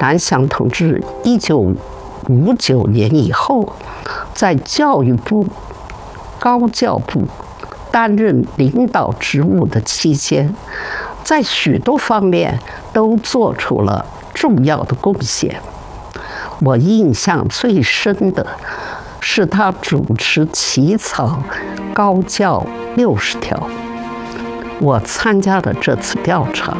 南翔同志1959年以后，在教育部、高教部担任领导职务的期间，在许多方面都做出了重要的贡献。我印象最深的是他主持起草高教60条。我参加了这次调查。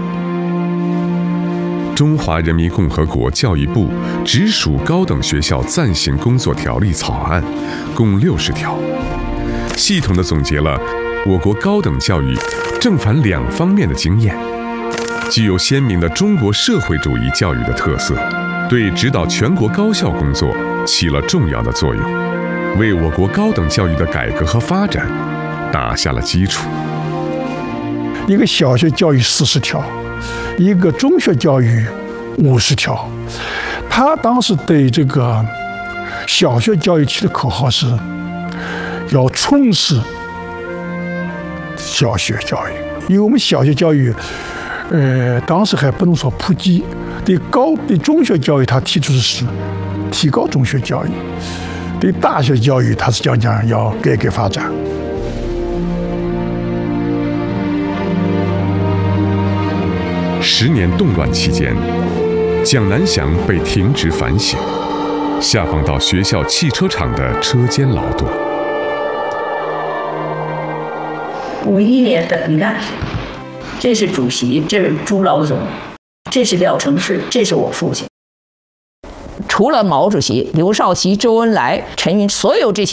中华人民共和国教育部直属高等学校暂行工作条例草案，共60条，系统地总结了我国高等教育正反两方面的经验，具有鲜明的中国社会主义教育的特色，对指导全国高校工作起了重要的作用，为我国高等教育的改革和发展打下了基础。 一个小学教育40条，一个中学教育50条。他当时对这个小学教育起的口号是要重视小学教育，因为我们小学教育当时还不能说普及，对中学教育他提出的是提高中学教育，对大学教育他是讲要改革发展。 10年动乱期间，蒋南翔被停职反省，下放到学校汽车厂的车间劳动。 51年的，你看，这是主席，这是朱老总，这是廖承仕，这是我父亲。除了毛主席、刘少奇、周恩来、陈云，所有这些